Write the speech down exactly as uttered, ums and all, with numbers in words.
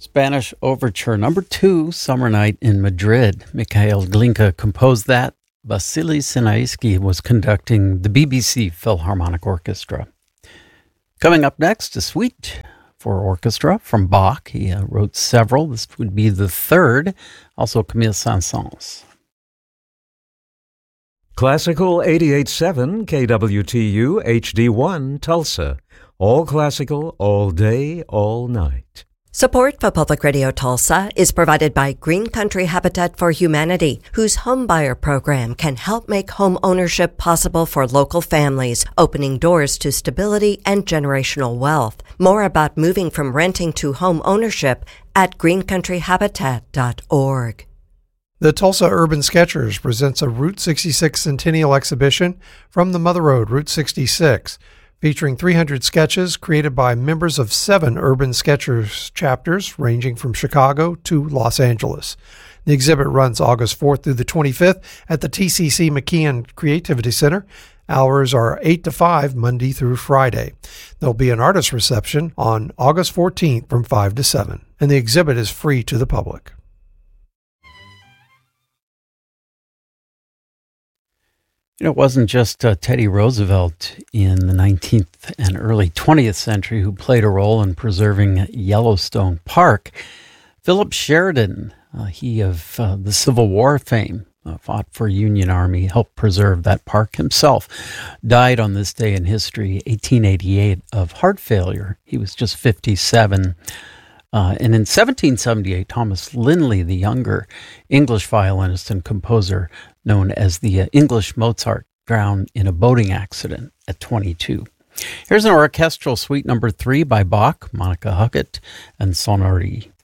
Spanish Overture Number two, Summer Night in Madrid. Mikhail Glinka composed that. Vasily Sinaisky was conducting the B B C Philharmonic Orchestra. Coming up next, a suite for orchestra from Bach. He uh, wrote several. This would be the third. Also Camille Saint-Saëns. Classical eighty-eight point seven K W T U H D one Tulsa. All classical, all day, all night. Support for Public Radio Tulsa is provided by Green Country Habitat for Humanity, whose homebuyer program can help make home ownership possible for local families, opening doors to stability and generational wealth. More about moving from renting to home ownership at green country habitat dot org. The Tulsa Urban Sketchers presents a Route sixty-six Centennial exhibition from the Mother Road, Route sixty-six, featuring three hundred sketches created by members of seven Urban Sketchers chapters ranging from Chicago to Los Angeles. The exhibit runs August fourth through the twenty-fifth at the T C C McKeon Creativity Center. Hours are eight to five, Monday through Friday. There'll be an artist reception on August fourteenth from five to seven, and the exhibit is free to the public. You know, it wasn't just uh, Teddy Roosevelt in the nineteenth and early twentieth century who played a role in preserving Yellowstone Park. Philip Sheridan, uh, he of uh, the Civil War fame, uh, fought for Union Army, helped preserve that park himself, died on this day in history, eighteen eighty-eight, of heart failure. He was just fifty-seven. Uh, and in seventeen seventy-eight, Thomas Linley the Younger, English violinist and composer known as the uh, English Mozart, drowned in a boating accident at twenty-two. Here's an orchestral suite number three by Bach, Monica Huckett, and Sonnery.